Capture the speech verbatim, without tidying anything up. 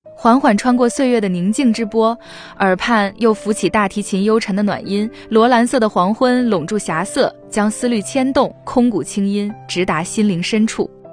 缓缓穿过岁月的宁静之波，耳畔又浮起大提琴幽沉的暖音，罗蓝色的黄昏笼住霞色，将思虑牵动，空谷清音直达心灵深处。